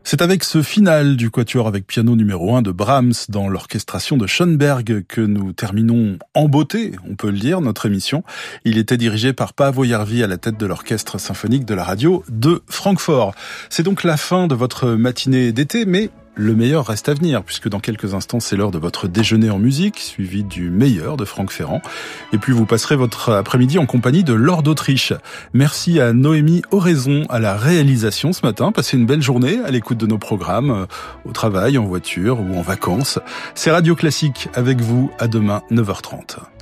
C'est avec ce final du quatuor avec piano numéro 1 de Brahms dans l'orchestration de Schoenberg que nous terminons en beauté, on peut le dire, notre émission. Il était dirigé par Paavo Järvi à la tête de l'orchestre symphonique de la radio de Francfort. C'est donc la fin de votre matinée d'été, mais le meilleur reste à venir, puisque dans quelques instants, c'est l'heure de votre déjeuner en musique, suivi du meilleur de Franck Ferrand. Et puis, vous passerez votre après-midi en compagnie de Laure d'Autriche. Merci à Noémie Oraison à la réalisation ce matin. Passez une belle journée à l'écoute de nos programmes, au travail, en voiture ou en vacances. C'est Radio Classique avec vous. À demain, 9h30.